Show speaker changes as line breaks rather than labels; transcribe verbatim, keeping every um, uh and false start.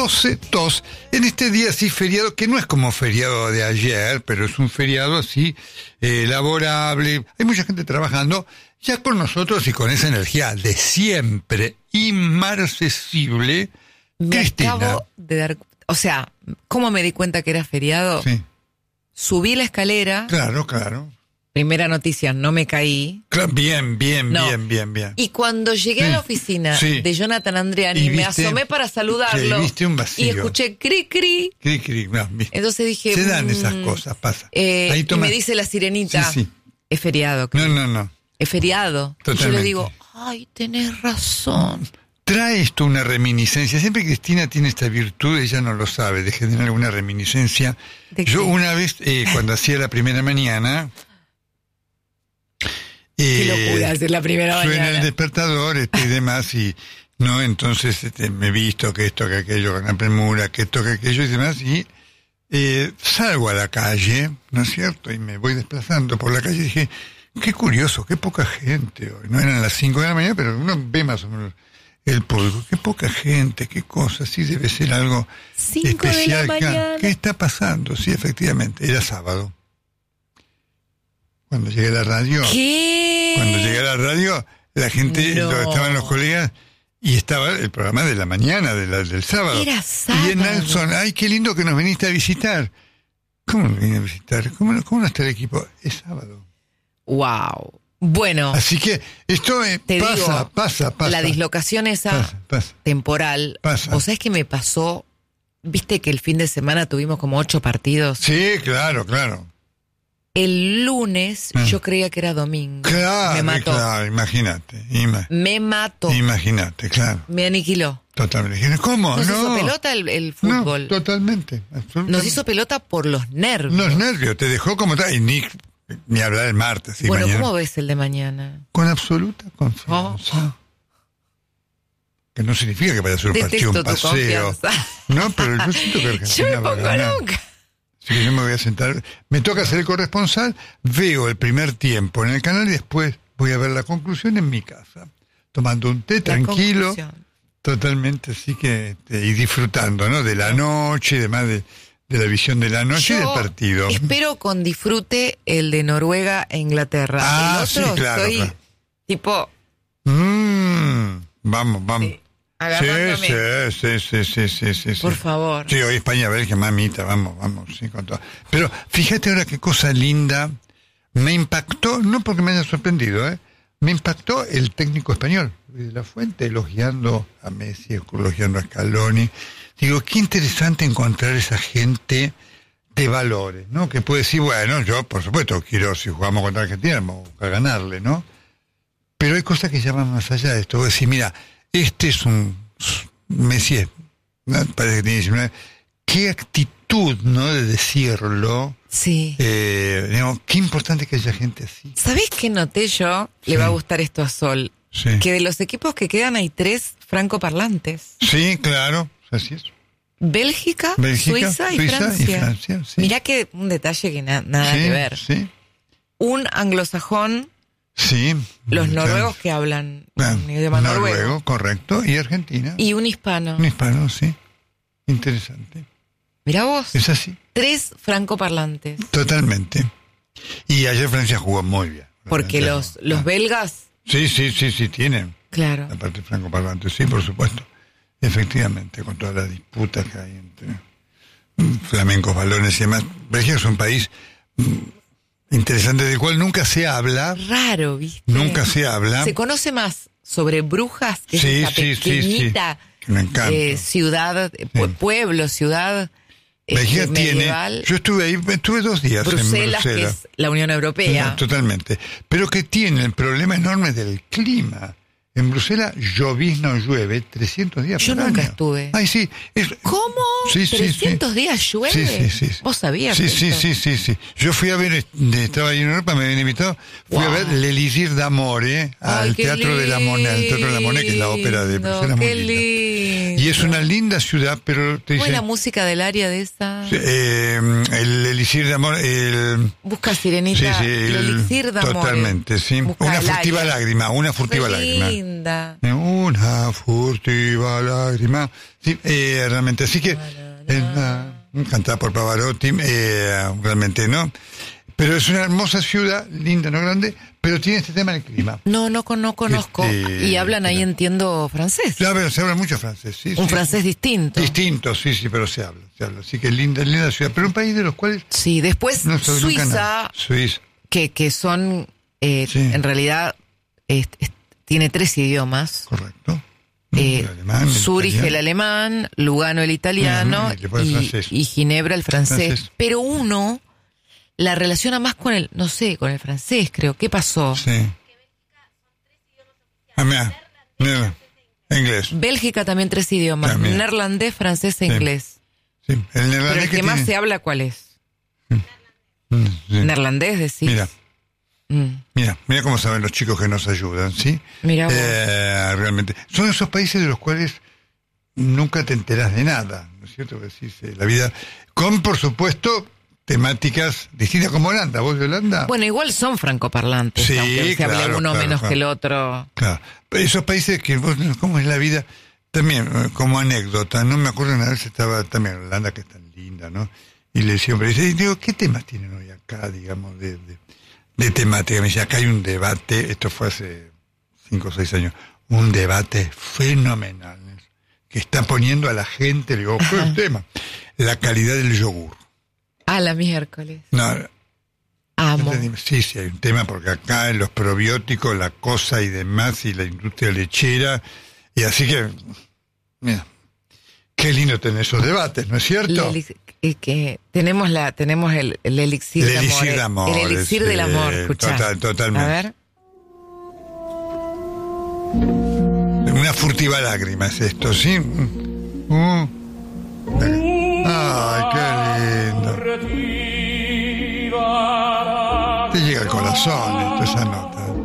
doce dos, en este día así feriado, que no es como feriado de ayer, pero es un feriado así eh, laborable. Hay mucha gente trabajando, ya con nosotros y con esa energía de siempre, inmarcesible.
Me
Cristina.
acabo de dar... O sea, ¿cómo me di cuenta que era feriado?
Sí.
Subí la escalera.
Claro, claro.
Primera noticia, no me caí.
Claro, bien, bien,
No.
bien, bien, bien.
Y cuando llegué
Sí.
a la oficina
Sí.
de Jonathan Andreani,
Y
me
viste-
asomé para saludarlo.
sí, viste un vacío.
Y escuché cri cri.
Cri, cri, no, viste.
Entonces dije...
Se dan
mm,
esas cosas, pasa.
eh,
Ahí
y
toma-
me dice la sirenita,
Sí, sí.
es feriado.
No, no, no.
Es feriado. Y yo
Totalmente.
le digo, ay, tenés razón.
Trae esto una reminiscencia. Siempre Cristina tiene esta virtud, ella no lo sabe, de generar alguna reminiscencia.
¿De
Yo
qué?
una vez, eh, cuando hacía la primera mañana...
Qué
eh,
locura hacer la primera
suena
mañana.
el despertador este, y demás, y no entonces este, me he visto que esto, que aquello, con la premura, que esto, que aquello y demás, y eh, salgo a la calle, ¿no es cierto? Y me voy desplazando por la calle y dije, qué curioso, qué poca gente hoy. No eran las cinco de la mañana, pero uno ve más o menos el público. Qué poca gente, qué cosa, sí debe ser algo
Cinco
especial.
de la
¿Qué-
mañana.
¿Qué está pasando? Sí, efectivamente, era sábado. Cuando llegué a la radio...
¿Qué?
Cuando llegué a la radio, la gente,
No.
estaban los colegas y estaba el programa de la mañana, de la, del sábado.
Era
Y en
sábado.
Nelson, ay, qué lindo que nos viniste a visitar. ¿Cómo nos vine a visitar? ¿Cómo, no- cómo no está el equipo? Es sábado.
Wow. Bueno,
Así que esto eh,
te
pasa,
digo,
pasa, pasa.
la dislocación esa
Pasa, pasa.
temporal.
Pasa.
¿O sabes qué me pasó? Viste que el fin de semana tuvimos como ocho partidos.
Sí, claro, claro.
El lunes
Ah.
yo creía que era domingo.
Claro,
me mató.
claro, imagínate. Ima-
Me mató.
imagínate, claro.
Me aniquiló.
Totalmente. ¿Cómo?
Nos
no.
hizo pelota el, el
No,
fútbol.
totalmente. absolutamente.
Nos hizo pelota por los nervios.
Los nervios, te dejó como tal. Y ni, ni hablar el martes. Y
bueno,
mañana.
¿cómo ves el de mañana?
Con absoluta confianza. Que no significa que vaya a ser un partido,
Detesto
un
tu
paseo.
confianza.
No, pero yo siento que
Yo
Argentina
me
va a
pongo
ganar.
loca.
Así que yo me voy a sentar. Me toca ser el corresponsal, veo el primer tiempo en el canal y después voy a ver la conclusión en mi casa. Tomando un té
La
tranquilo.
conclusión.
Totalmente, así que, este, y disfrutando, ¿no? De la noche, y demás de, de la visión de la noche y
Yo
del partido.
espero con disfrute el de Noruega e Inglaterra.
Ah,
el otro
sí, claro,
estoy
claro.
tipo
Mm, vamos, vamos.
sí, agarrándome.
Sí, sí, sí, sí, sí, sí, sí.
Por favor.
Sí, hoy España, Bélgica, mamita, vamos, vamos, sí, con todo. Pero fíjate ahora qué cosa linda. Me impactó, no porque me haya sorprendido, ¿eh? Me impactó el técnico español, de La Fuente, elogiando a Messi, elogiando a Scaloni. Digo, qué interesante encontrar esa gente de valores, ¿no? Que puede decir, bueno, yo, por supuesto, quiero, si jugamos contra Argentina, vamos a ganarle, ¿no? Pero hay cosas que llaman más allá de esto. Vos decís, mira, este es un Messi, ¿no? Parece que tiene diecinueve. Qué actitud, ¿no? De decirlo.
Sí.
Eh, digamos, qué importante que haya gente así.
¿Sabés qué noté yo? Le
Sí.
va a gustar esto a Sol.
Sí,
Que de los equipos que quedan hay tres francoparlantes.
sí, claro, así es.
Bélgica,
Bélgica,
Suiza y
Suiza
Francia.
y Francia, sí.
Mirá que un detalle que na- nada
sí,
que ver.
Sí,
Un anglosajón,
sí.
los
Claro.
noruegos que hablan
Claro,
un idioma noruego.
noruego, correcto, y Argentina.
Y un hispano.
Un hispano, sí. Interesante.
Mirá vos,
Es así,
tres francoparlantes.
totalmente. Y ayer Francia jugó muy bien.
Porque
Francia
los,
jugó-
los
ah.
belgas,
Sí, sí, sí, sí, tienen.
claro.
La parte francoparlante, sí, por supuesto. Efectivamente, con todas las disputas que hay entre mm, flamencos, balones y demás. Bélgica es un país mm, interesante del cual nunca se habla.
Raro, ¿viste?
Nunca se habla.
Se conoce más sobre Brujas, que
Sí,
es esa
sí, sí,
pequeñita
sí. Me encanta.
eh, ciudad, eh, pu- pueblo, ciudad eh,
Bélgica
medieval.
tiene. Yo estuve ahí, estuve dos días
Bruselas,
en
que
Bruselas.
es la Unión Europea.
No, totalmente. Pero que tiene el problema enorme del clima. En Bruselas llovizna o llueve trescientos días
Yo
por
nunca
año.
estuve.
Ay, sí. es-
¿Cómo?
Sí, sí, sí.
¿trescientos días llueve?
Sí, sí, sí, sí.
¿Vos sabías
Sí, sí,
eso?
sí, sí, sí. Yo fui a ver, este, estaba ahí en Europa, me habían invitado, fui
Wow.
a ver l'Élysée d'Amore
Ay,
al
qué
Teatro de la Monnaie, al Teatro de la Monnaie, que es la ópera de
lindo,
Bruselas, muy
qué
linda.
lindo.
Y es una linda ciudad, pero te
¿Cómo es
dicen...
la música del área de esa?
Eh, el elixir de amor, el...
Busca Sirenita,
Sí, sí,
el,
el-
elixir de amor.
totalmente, sí.
Busca
Una
el
furtiva
área.
lágrima, una furtiva
Qué
lágrima.
linda.
Una furtiva lágrima. Sí, eh, realmente, así que... eh, cantada por Pavarotti, eh, realmente, ¿no? Pero es una hermosa ciudad, linda, no grande, pero tiene este tema del clima.
No, no, con- no conozco.
Este,
y hablan ahí,
mira.
entiendo, francés.
Ya, pero se habla mucho francés, sí.
Un
sí,
francés
sí.
distinto.
Distinto, sí, sí, pero se habla, se habla. Así que linda, linda ciudad. Pero un país de los cuales...
Sí, después
No sé nunca
Suiza,
nada. Suiza.
que, que son, eh,
Sí.
en realidad, es- es- tiene tres idiomas.
Correcto.
Eh,
El alemán, el
Zúrich el
italiano.
alemán, Lugano el italiano
Ujú, y después el
y,
francés.
y Ginebra el francés.
Francés.
Pero uno la relaciona más con el, no sé, con el francés, creo. ¿Qué pasó?
Sí. Ah, mira, mira, inglés.
Bélgica también tres idiomas,
También.
neerlandés, francés e
Sí.
inglés.
Sí, el
Pero
neerlandés
el que, más
tiene-
se habla, ¿cuál es?
Mm, sí.
Neerlandés, decís.
Mira,
Mm,
mira, mira cómo saben los chicos que nos ayudan, ¿sí?
Mira vos.
Eh, realmente. Son esos países de los cuales nunca te enterás de nada, ¿no es cierto? Que decís, eh, la vida, con, por supuesto, temáticas distintas como Holanda. ¿Vos de Holanda?
Bueno, igual son francoparlantes,
Sí,
aunque se hable
claro,
uno
claro,
menos
claro.
que el otro.
Claro. Pero esos países que vos, ¿cómo es la vida? También, eh, como anécdota, no me acuerdo una vez estaba también en Holanda, que es tan linda, ¿no? Y le decía, hombre, y digo, ¿qué temas tienen hoy acá, digamos, de, de, de temática? Me decía, acá hay un debate, esto fue hace cinco o seis años, un debate fenomenal, que está poniendo a la gente, le digo, ¿qué es el tema? La calidad del yogur.
A la miércoles.
No,
Amo.
entendí. Sí, sí, hay un tema, porque acá en los probióticos, la cosa y demás, y la industria lechera, y así que, mira, qué lindo tener esos debates, ¿no es cierto?
El elix- eh, que tenemos la tenemos el, el elixir
El
de amor.
elixir de
eh,
amor,
El elixir
es,
del amor,
eh,
escuchá.
total- totalmente.
A ver.
Una furtiva lágrima es esto, ¿sí? Mm. Ay, qué lindo. Te llega al corazón esto, esa nota.